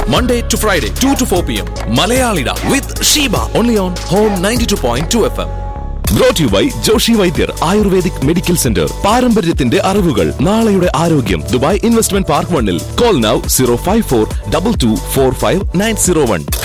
Monday to Friday, 2 to 4 p.m. Malayalida with Sheba. Only on Home 92.2 FM. Brought to you by Joshi Vaidyar ayurvedic medical centre. പാരമ്പര്യത്തിന്റെ അറിവുകൾ, നാളെയുടെ ആരോഗ്യം. Dubai investment park 1. Call now 054 2245 901.